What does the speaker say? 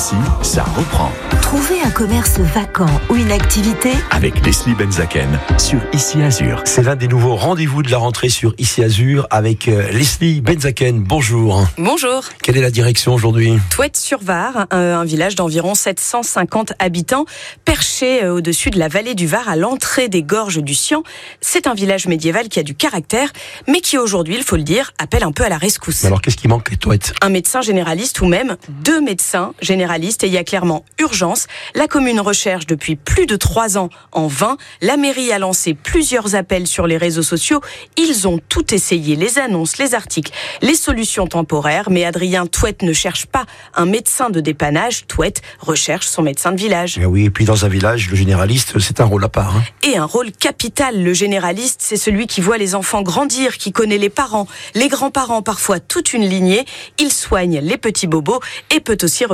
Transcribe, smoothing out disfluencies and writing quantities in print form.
Ici, ça reprend. Trouvez un commerce vacant ou une activité Avec Leslie Benzaken sur Ici Azur. C'est l'un des nouveaux rendez-vous de la rentrée sur Ici Azur avec Leslie Benzaken. Bonjour. Bonjour. Quelle est la direction aujourd'hui ? Thouet-sur-Var, un village d'environ 750 habitants, perché au-dessus de la vallée du Var, à l'entrée des gorges du Sian. C'est un village médiéval qui a du caractère, mais qui aujourd'hui, il faut le dire, appelle un peu à la rescousse. Alors qu'est-ce qui manque, Thouet ? Un médecin généraliste ou même 2 médecins généralistes, et il y a clairement urgence. La commune recherche depuis plus de 3 ans en vain. La mairie a lancé plusieurs appels sur les réseaux sociaux. Ils ont tout essayé, les annonces, les articles, les solutions temporaires. Mais Adrien Thouet ne cherche pas un médecin de dépannage. Thouet recherche son médecin de village. Eh oui, et puis dans un village, le généraliste, c'est un rôle à part. Et un rôle capital. Le généraliste, c'est celui qui voit les enfants grandir, qui connaît les parents, les grands-parents, parfois toute une lignée. Il soigne les petits bobos et peut aussi